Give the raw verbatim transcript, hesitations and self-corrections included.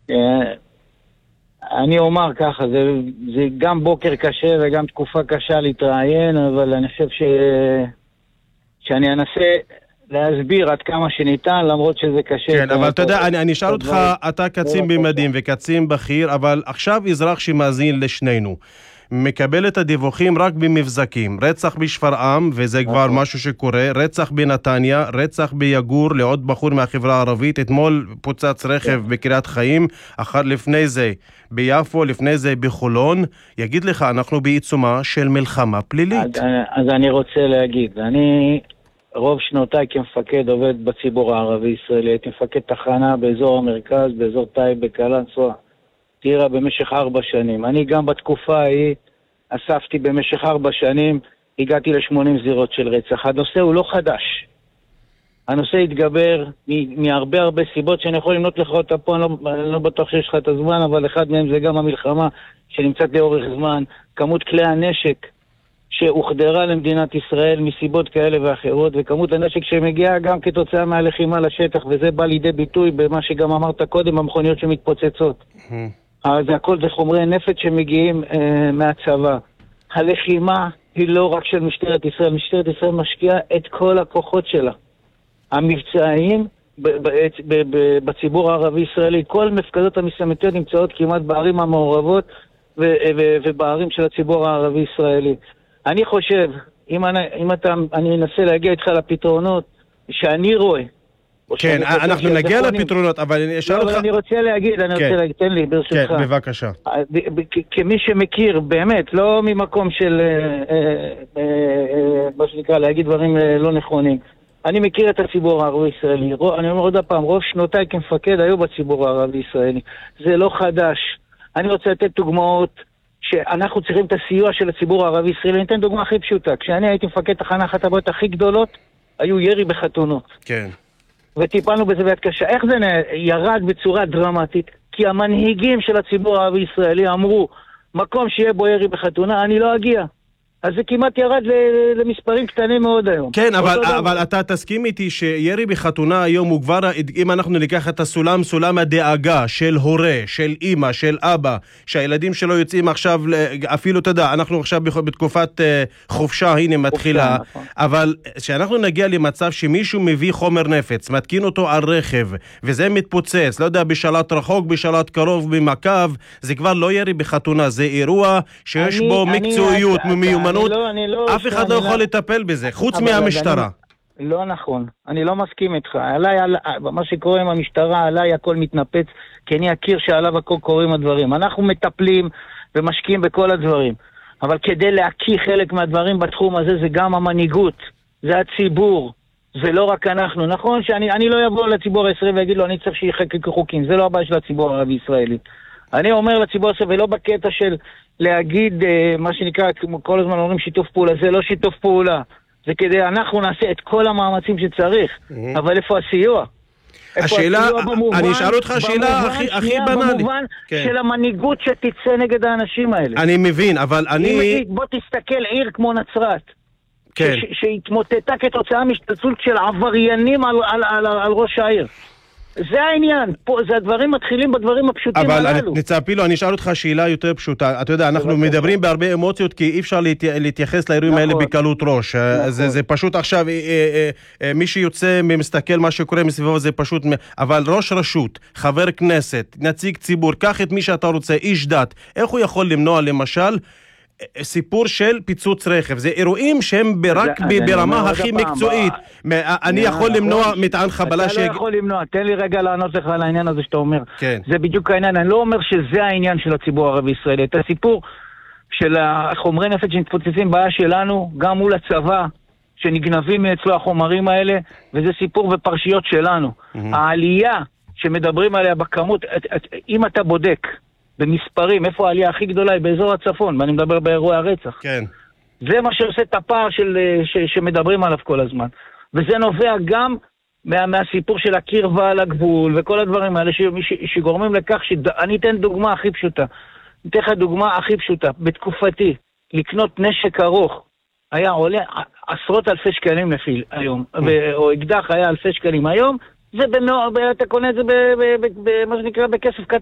אני אומר ככה, זה, זה גם בוקר קשה וגם תקופה קשה להתראיין, אבל אני חושב ש... שאני אנסה להסביר עד כמה שניתן, למרות שזה קשה. כן, אבל אתה יודע, אני, אני אשאל אותך, אתה קצין במדים וקצין בכיר, אבל עכשיו אזרח שמאזין לשנינו, מקבל את הדיווחים רק במבזקים, רצח בשפרעם, וזה כבר משהו שקורה, רצח בנתניה, רצח ביגור לעוד בחור מהחברה הערבית, אתמול פוצץ רכב בקריית חיים, אחר לפני זה ביפו, לפני זה בחולון. יגיד לך, אנחנו בעיצומה של מלחמה פלילית. אז, אז אני רוצה להגיד, אני רוב שנותיי כמפקד עובד בציבור הערבי-ישראלי, הייתי מפקד תחנה באזור המרכז, באזור טייבה, בקלנסווה, טירה במשך ארבע שנים. אני גם בתקופה ההיא אספתי במשך ארבע שנים, הגעתי ל-שמונים זירות של רצח. הנושא הוא לא חדש. הנושא התגבר מהרבה הרבה סיבות שאני יכול למנות לך אותה פה, אני לא, אני לא בטוח שיש לך את הזמן, אבל אחד מהם זה גם המלחמה שנמצאת לאורך זמן, כמות כלי הנשק שהוחדרה למדינת ישראל מסיבות כאלה ואחרות, וכמות הנשק שמגיעה גם כתוצאה מהלחימה לשטח, וזה בא לידי ביטוי במה שגם אמרת קודם, המכוניות שמתפוצצות. אז הכל זה חומרי נפץ שמגיעים אה, מהצבא. הלחימה היא לא רק של משטרת ישראל, משטרת ישראל משקיעה את כל הכוחות שלה. המבצעים ב- ב- ב- ב- בציבור הערבי-ישראלי, כל מפקדות המסמתיות נמצאות כמעט בערים המעורבות ו- ו- ובערים של הציבור הערבי-ישראלי. אני חושב, אם אני, אם אתה, אני אנסה להגיע איתך לפתרונות שאני רואה, כן, אנחנו נגיע לפתרונות, אבל אני אשאל אותך... אני רוצה להגיד, אני רוצה להגיד, תן לי ברשותך. כן, בבקשה. כמי שמכיר, באמת, לא ממקום של, מה שנקרא, להגיד דברים לא נכונים. אני מכיר את הציבור הערבי-ישראלי. אני אומר עוד הפעם, רוב שנותיי כמפקד היו בציבור הערבי-ישראלי. זה לא חדש. אני רוצה לתת דוגמאות שאנחנו צריכים את הסיוע של הציבור הערבי-ישראלי. אני אתן דוגמה הכי פשוטה. כשאני הייתי מפקד תחנה, אחת הבעיות הכי גדולות היו ירי בחתונות. כן. וטיפלנו בזה ביד קשה. איך זה ירד בצורה דרמטית? כי המנהיגים של הציבור הערבי-ישראלי אמרו, מקום שיהיה בו ירי בחתונה, אני לא אגיע. אז זה כמעט ירד למספרים קטנים מאוד היום. כן, אבל, אבל אתה תסכים איתי שירי בחתונה היום הוא כבר, אם אנחנו ניקח את הסולם, סולם הדאגה של הורה, של אמא, של אבא, שהילדים שלו יוצאים עכשיו, אפילו תדע, אנחנו עכשיו בתקופת חופשה, הנה מתחילה, אבל שאנחנו נגיע למצב שמישהו מביא חומר נפץ, מתקין אותו על רכב, וזה מתפוצץ, לא יודע, בשלט רחוק, בשלט קרוב, במקב, זה כבר לא ירי בחתונה, זה אירוע שיש אני, בו אני, מקצועיות, אני, מיומנות, לא, אני לא, אף אחד לא יכול לטפל בזה, חוץ מהמשטרה. אני, לא נכון, אני לא מסכים איתך. עליי, על, מה שקורה עם המשטרה, עליי הכל מתנפץ, כי אני אכיר שעליו הכל קוראים הדברים. אנחנו מטפלים ומשקיעים בכל הדברים. אבל כדי להקיא חלק מהדברים בתחום הזה, זה גם המנהיגות, זה הציבור, זה לא רק אנחנו. נכון שאני אני לא אבוא לציבור הישראלי ויגיד לו, אני צריך שיחקקו חוקים, זה לא הבעיה של הציבור הערבי-ישראלי. אני אומר לציבור הזה, ולא בקטע של להגיד, אה, מה שנקרא, כל הזמן אומרים שיתוף פעולה, זה לא שיתוף פעולה. זה כדי, אנחנו נעשה את כל המאמצים שצריך. Mm-hmm. אבל איפה הסיוע? השאלה, איפה הסיוע במובן, אני אשאל אותך שאלה הכי, הכי בנאלית. במובן כן. של המנהיגות שתצא נגד האנשים האלה. אני מבין, אבל אני... אם, בוא תסתכל עיר כמו נצרת. כן. ש- שהתמוטטה כתוצאה משתתפות של עבריינים על, על, על, על, על ראש העיר. זה העניין, פה, זה הדברים מתחילים בדברים הפשוטים אבל הללו. אבל ניצב פילו, אני אשאל אותך שאלה יותר פשוטה. אתה יודע, אנחנו מדברים בהרבה אמוציות, כי אי אפשר להתייחס לאירועים האלה בקלות ראש. זה, זה פשוט עכשיו, מי שיוצא מסתכל מה שקורה מסביבו, זה פשוט... אבל ראש רשות, חבר כנסת, נציג ציבור, קח את מי שאתה רוצה, איש דת, איך הוא יכול למנוע למשל... סיפור של פיצוץ רכב, זה אירועים שהם רק ברמה הכי מקצועית. אני יכול למנוע מטען חבלה אתה לא יכול למנוע, תן לי רגע לענות לך על העניין הזה שאתה אומר. זה בדיוק העניין, אני לא אומר שזה העניין של הציבור הערבי-ישראלי, את הסיפור של החומרי נפץ שמתפוצצים בעיה שלנו, גם מול הצבא שנגנבים מאצלו החומרים האלה, וזה סיפור ופרשיות שלנו. העלייה שמדברים עליה בכמות, אם אתה בודק במספרים, איפה העלייה הכי גדולה היא באזור הצפון, ואני מדבר באירועי הרצח. כן. זה מה שעושה את הפער של, ש, שמדברים עליו כל הזמן. וזה נובע גם מה, מהסיפור של הקרבה על הגבול, וכל הדברים האלה ש, ש, שגורמים לכך, שאני אתן דוגמה הכי פשוטה. אני אתן לך דוגמה הכי פשוטה. בתקופתי, לקנות נשק ארוך, היה עולה עשרות אלפי שקלים לפי היום, או אקדח היה אלפי שקלים היום, זה בנוע, אתה קונה את זה ב, ב, ב, ב, מה שנקרא בכסף קטן.